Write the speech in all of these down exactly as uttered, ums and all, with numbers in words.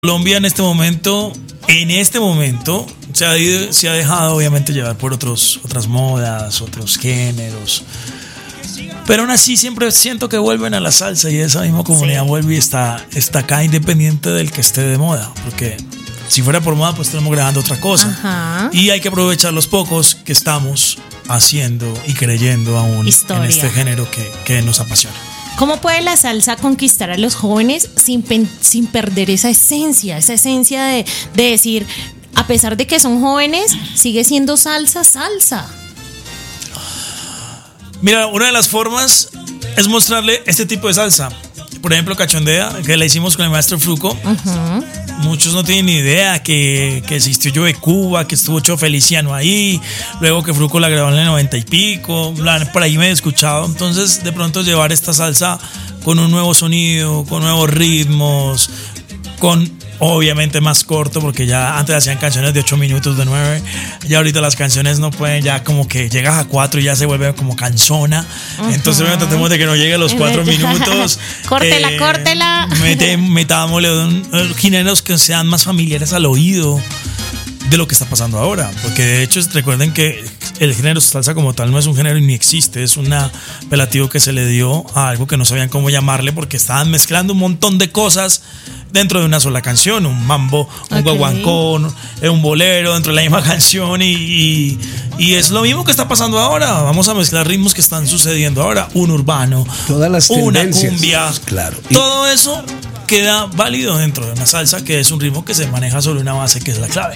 Colombia en este momento, en este momento, se ha, ido, se ha dejado obviamente llevar por otros, otras modas, otros géneros. Pero aún así siempre siento que vuelven a la salsa y esa misma comunidad sí. vuelve y está, está acá independiente del que esté de moda. Porque si fuera por moda, pues estamos grabando otra cosa. Ajá. Y hay que aprovechar los pocos que estamos haciendo y creyendo aún Historia. en este género que, que nos apasiona. ¿Cómo puede la salsa conquistar a los jóvenes sin, pen, sin perder esa esencia? Esa esencia de, de decir, a pesar de que son jóvenes, sigue siendo salsa, salsa. Mira, una de las formas es mostrarle este tipo de salsa. Por ejemplo, Cachondea, que la hicimos con el maestro Fruco. Uh-huh. Muchos no tienen ni idea que, que existió Yo de Cuba, que estuvo Cho Feliciano ahí, luego que Fruco la grabó en el noventa y pico, por ahí me he escuchado. Entonces, de pronto llevar esta salsa con un nuevo sonido, con nuevos ritmos, con obviamente más corto, porque ya antes hacían canciones de ocho minutos, de nueve, ya ahorita las canciones no pueden, ya como que llegas a cuatro y ya se vuelve como canzona. Uh-huh. Entonces bueno, tratemos de que no llegue a los cuatro minutos. Córtela, eh, córtela. Mete, metámosle géneros que sean más familiares al oído de lo que está pasando ahora, porque de hecho recuerden que el género salsa como tal no es un género ni existe, es un apelativo que se le dio a algo que no sabían cómo llamarle porque estaban mezclando un montón de cosas dentro de una sola canción, un mambo, un okay. guaguancón, un bolero dentro de la misma canción y, y, y es lo mismo que está pasando ahora. Vamos a mezclar ritmos que están sucediendo ahora, un urbano, todas las una cumbia, claro. todo eso queda válido dentro de una salsa que es un ritmo que se maneja sobre una base que es la clave.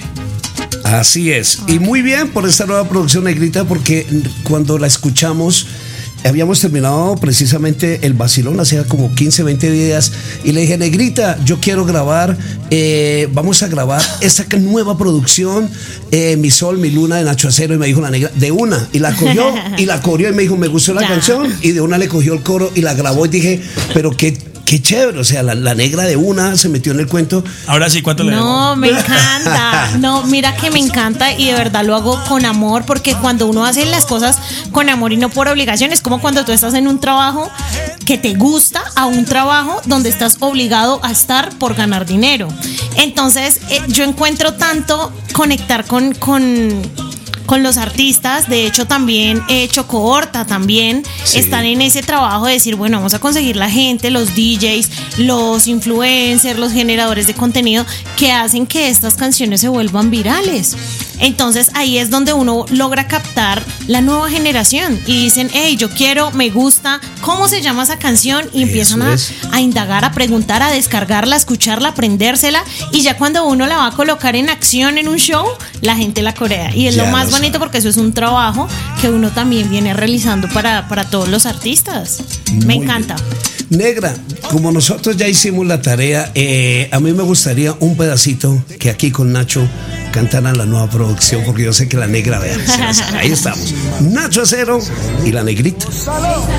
Así es, y muy bien por esta nueva producción, Negrita, porque cuando la escuchamos habíamos terminado precisamente el vacilón hace como quince, veinte días y le dije, Negrita, yo quiero grabar, eh, vamos a grabar esta nueva producción, eh, Mi Sol, Mi Luna de Nacho Acero, y me dijo la Negra, de una, y la cogió y la coreó y me dijo, me gustó la ya. canción, y de una le cogió el coro y la grabó y dije, pero qué Qué chévere, o sea, la, la Negra de una se metió en el cuento. Ahora sí, ¿cuánto le debo? No, me encanta. No, mira que me encanta y de verdad lo hago con amor, porque cuando uno hace las cosas con amor y no por obligación, es como cuando tú estás en un trabajo que te gusta a un trabajo donde estás obligado a estar por ganar dinero. Entonces, eh, yo encuentro tanto conectar con... con con los artistas. De hecho también eh, Choco Horta también sí. están en ese trabajo de decir, bueno, vamos a conseguir la gente, los D Js, los influencers, los generadores de contenido que hacen que estas canciones se vuelvan virales. Entonces ahí es donde uno logra captar la nueva generación y dicen, hey, yo quiero, me gusta, ¿cómo se llama esa canción? Y empiezan a, a indagar, a preguntar, a descargarla, a escucharla, a aprendérsela, y ya cuando uno la va a colocar en acción en un show, la gente la corea, y es ya lo más bonito porque eso es un trabajo que uno también viene realizando para, para todos los artistas. Me Muy encanta bien. Negra, como nosotros ya hicimos la tarea, eh, a mí me gustaría un pedacito que aquí con Nacho cantaran la nueva producción, porque yo sé que la Negra, vea, ahí estamos, Nacho Acero y la Negrita.